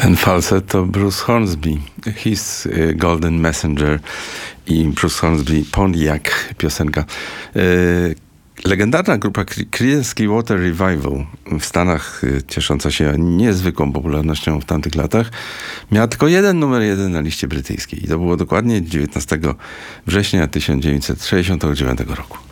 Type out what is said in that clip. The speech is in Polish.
Ten falset to Bruce Hornsby, His Golden Messenger i Bruce Hornsby, Pontiac, piosenka. Legendarna grupa Creedence Clearwater Revival w Stanach, ciesząca się niezwykłą popularnością w tamtych latach, miała tylko numer 1 na liście brytyjskiej. I to było dokładnie 19 września 1969 roku.